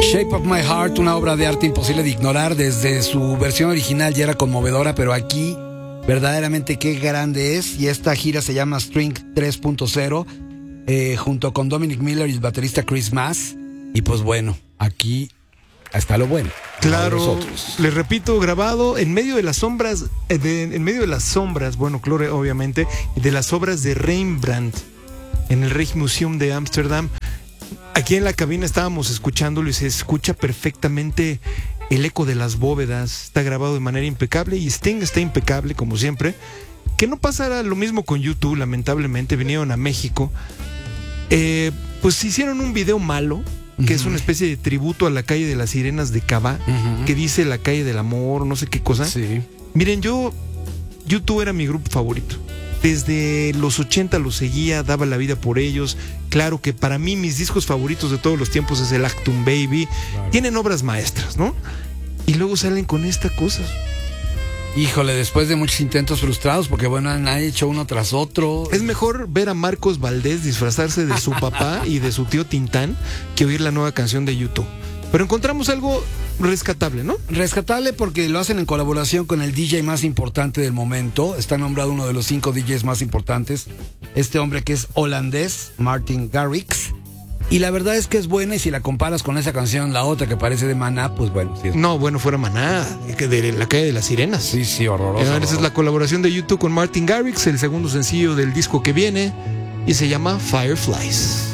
Shape of My Heart, una obra de arte imposible de ignorar. Desde su versión original ya era conmovedora, pero aquí verdaderamente qué grande es. Y esta gira se llama String 3.0, junto con Dominic Miller y el baterista Chris Mass. Y pues bueno, aquí está lo bueno. Claro, les repito, grabado en medio de las sombras, bueno, Clore, obviamente, de las obras de Rembrandt en el Rijksmuseum de Ámsterdam. Aquí en la cabina estábamos escuchándolo y se escucha perfectamente el eco de las bóvedas. Está grabado de manera impecable y Sting está impecable, como siempre. Que no pasara lo mismo con YouTube, lamentablemente. Vinieron a México. Pues hicieron un video malo, que es una especie de tributo a la calle de las Sirenas de Cava, que dice la calle del amor, no sé qué cosa. Sí. Miren, YouTube era mi grupo favorito. Desde los 80 los seguía, daba la vida por ellos. Claro que para mí mis discos favoritos de todos los tiempos es el Actum Baby. Claro. Tienen obras maestras, ¿no? Y luego salen con esta cosa. Híjole, después de muchos intentos frustrados, porque bueno, han hecho uno tras otro. Es mejor ver a Marcos Valdés disfrazarse de su papá y de su tío Tintán que oír la nueva canción de YouTube. Pero encontramos algo rescatable, ¿no? Rescatable porque lo hacen en colaboración con el DJ más importante del momento. Está nombrado uno de los 5 DJs más importantes. Este hombre que es holandés, Martin Garrix. Y la verdad es que es buena, y si la comparas con esa canción, la otra que parece de Maná, pues bueno, sí es... No, bueno, fuera Maná, de la calle de las Sirenas. Sí, horroroso. Esa es la colaboración de YouTube con Martin Garrix, el segundo sencillo del disco que viene, y se llama Fireflies.